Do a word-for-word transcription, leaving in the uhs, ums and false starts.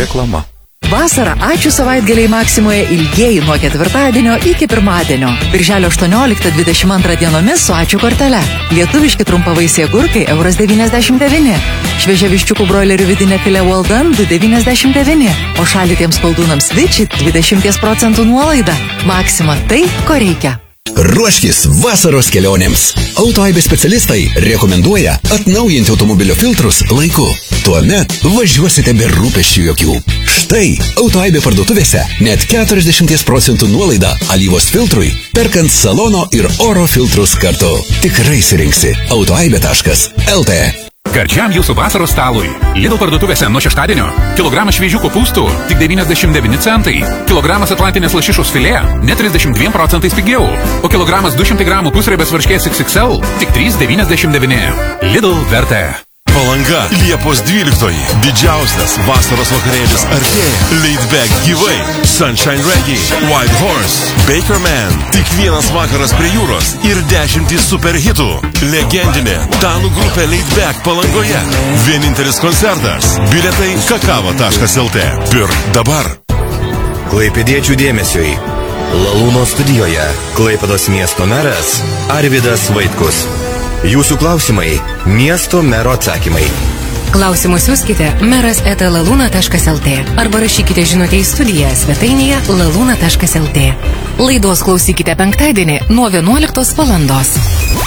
Reklama. Vasarą ačiū savaitgaliai Maksimoje ilgieji nuo ketvirtadienio iki pirmadienio. Birželio aštuonioliktą dvidešimt antrą dienomis su ačiū kortele. Lietuviški trumpavaisiai agurkai euras devyniasdešimt devyni. Šviežia viščiukų broilerių vidinė filė Well Done du devyniasdešimt devyni. O šaldytiems koldūnams Vičit dvidešimt procentų nuolaida. Maksima tai, ko reikia. Ruoškis vasaros kelionėms. Autoaibės specialistai rekomenduoja atnaujinti automobilio filtrus laiku. Tuomet važiuosite be rūpesčių jokių. Štai Autoaibė parduotuvėse net keturiasdešimt procentų nuolaida alyvos filtrui, perkant salono ir oro filtrus kartu. Tikrai surinksi autoaibė taškas el tė. Karčiam jūsų vasaros stalui. Lidl parduotuvėse nuo šeštadienio. Kilogramas šviežių kopūstų tik devyniasdešimt devyni centai. Kilogramas atlantinės lašišos filė net trisdešimt dviem procentais pigiau. O kilogramas du šimtai gramų pusriebės varškės iks iks el tik trys devyniasdešimt devyni. Lidl vertė. Palanga Liepos dvyliktoji. Didžiausias vasaros vakarėlis artėja. Laid Back gyvai. Sunshine Reggae, White Horse, Baker Man. Tik vienas vakaras prie jūros ir dešimtys superhitų. Legendinė danų grupė Laid Back Palangoje. Vienintelis koncertas. Bilietai kakava taškas el tė. Pirk dabar. Klaipėdiečių dėmesiui. Lalūno studijoje Klaipėdos miesto meras Arvydas Vaitkus. Jūsų klausimai – miesto mero atsakymai. Klausimus siųskite meras eta lalūna taškas el tė arba rašykite žinutę į studiją svetainėje lalūna taškas el tė. Laidos klausykite penktadienį nuo vienuoliktos valandos.